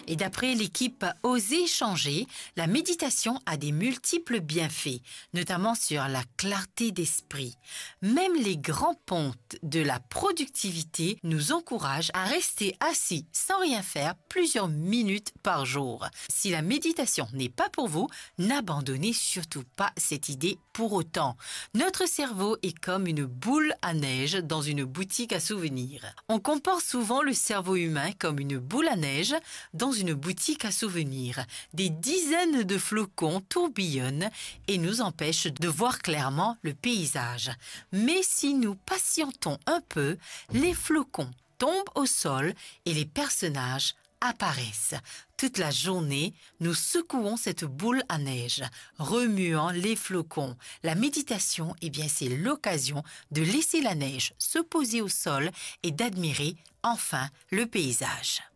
Et d'après l'équipe Oser changer, la méditation a des multiples bienfaits, notamment sur la clarté d'esprit. Même les grands pontes de la productivité nous encouragent à rester assis sans rien faire plusieurs minutes par jour. Si la méditation n'est pas pour vous, n'abandonnez surtout pas cette idée pour autant. Notre cerveau est comme une boule à neige dans une boutique à souvenirs. On compare souvent le cerveau humain comme une boule à neige dans une boutique à souvenirs. Des dizaines de flocons tourbillonnent et nous empêchent de voir clairement le paysage. Mais si nous patientons un peu, les flocons tombent au sol et les personnages apparaissent. Toute la journée, nous secouons cette boule à neige, remuant les flocons. La méditation, c'est l'occasion de laisser la neige se poser au sol et d'admirer enfin le paysage.